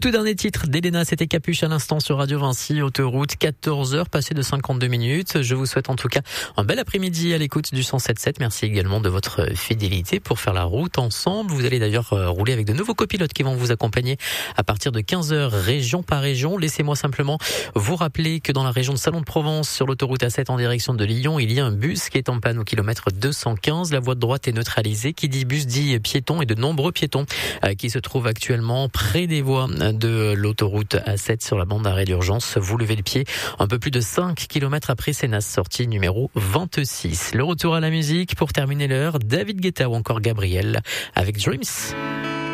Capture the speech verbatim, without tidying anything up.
tout dernier titre d'Elena, c'était Capuche à l'instant sur Radio Vinci, autoroute, quatorze heures, passées de cinquante-deux minutes. Je vous souhaite en tout cas un bel après-midi à l'écoute du cent sept sept. Merci également de votre fidélité pour faire la route ensemble. Vous allez d'ailleurs rouler avec de nouveaux copilotes qui vont vous accompagner à partir de quinze heures, région par région. Laissez-moi simplement vous rappeler que dans la région de Salon de Provence, sur l'autoroute A sept en direction de Lyon, il y a un bus qui est en panne au kilomètre deux cent quinze. La voie de droite est neutralisée. Qui dit bus dit piéton et de nombreux piétons qui se trouvent actuellement près des voies de l'autoroute A sept sur la bande d'arrêt d'urgence. Vous levez le pied un peu plus de cinq kilomètres après Sénas, sortie numéro vingt-six. Le retour à la musique pour terminer l'heure, David Guetta ou encore Gabriel avec Dreams.